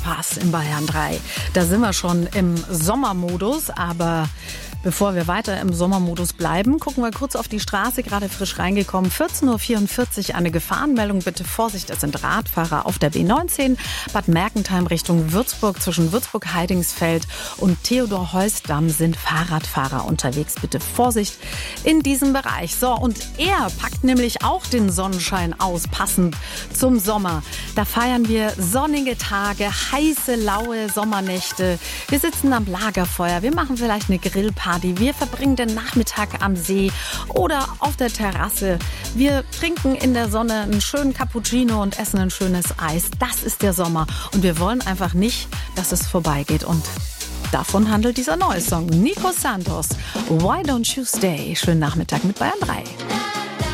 Pass in Bayern 3. Da sind wir schon im Sommermodus, aber bevor wir weiter im Sommermodus bleiben, gucken wir kurz auf die Straße, gerade frisch reingekommen. 14.44 Uhr eine Gefahrenmeldung. Bitte Vorsicht, es sind Radfahrer auf der B19. Bad Mergentheim Richtung Würzburg. Zwischen Würzburg-Heidingsfeld und Theodor-Heuss-Damm sind Fahrradfahrer unterwegs. Bitte Vorsicht in diesem Bereich. So, und er packt nämlich auch den Sonnenschein aus, passend zum Sommer. Da feiern wir sonnige Tage, heiße, laue Sommernächte. Wir sitzen am Lagerfeuer, wir machen vielleicht eine Grillparty. Wir verbringen den Nachmittag am See oder auf der Terrasse. Wir trinken in der Sonne einen schönen Cappuccino und essen ein schönes Eis. Das ist der Sommer. Und wir wollen einfach nicht, dass es vorbeigeht. Und davon handelt dieser neue Song. Nico Santos, Why Don't You Stay? Schönen Nachmittag mit Bayern 3.